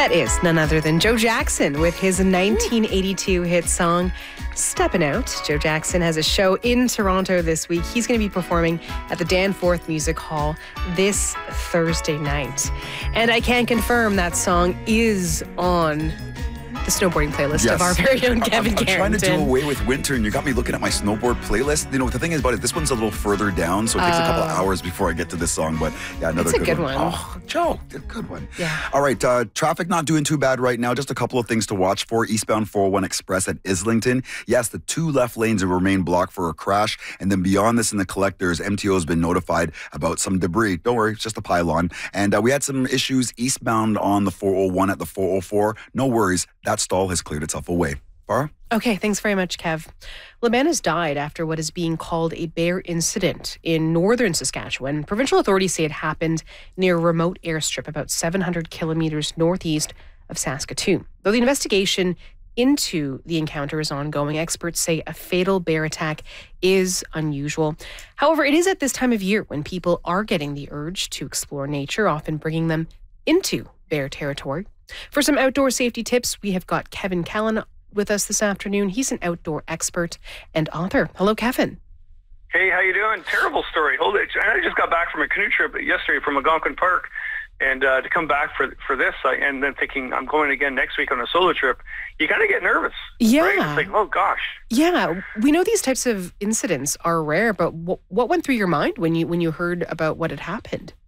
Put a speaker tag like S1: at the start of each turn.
S1: That is none other than Joe Jackson with his 1982 hit song, Steppin' Out. Joe Jackson has a show in Toronto this week. He's going to be performing at the Danforth Music Hall this Thursday night. And I can confirm that song is on the snowboarding playlist of our very own Kevin Carrington.
S2: I'm trying to do away with winter, and you got me looking at my snowboard playlist. You know, the thing is about it, this one's a little further down, so it takes a couple of hours before I get to this song, but yeah, another good one. Oh, Joe, a good one.
S1: Yeah.
S2: All right, traffic not doing too bad right now. Just a couple of things to watch for. Eastbound 401 Express at Islington. Yes, the two left lanes have remained blocked for a crash, and then beyond this in the collectors, MTO has been notified about some debris. Don't worry, it's just a pylon. And we had some issues eastbound on the 401 at the 404. No worries, that stall has cleared itself away. Farah?
S1: Okay, thanks very much, Kev. Laban has died after what is being called a bear incident in northern Saskatchewan. Provincial authorities say it happened near a remote airstrip about 700 kilometers northeast of Saskatoon. Though the investigation into the encounter is ongoing, experts say a fatal bear attack is unusual. However, it is at this time of year when people are getting the urge to explore nature, often bringing them into bear territory. For some outdoor safety tips, we have got Kevin Callan with us this afternoon. He's an outdoor expert and author. Hello, Kevin.
S3: Hey, how you doing? Terrible story. Hold it. I just got back from a canoe trip yesterday from Algonquin Park, and to come back for this, and then thinking I'm going again next week on a solo trip, you kind of get nervous.
S1: Yeah.
S3: Right? It's like, oh gosh.
S1: Yeah, we know these types of incidents are rare, but what went through your mind when you heard about what had happened?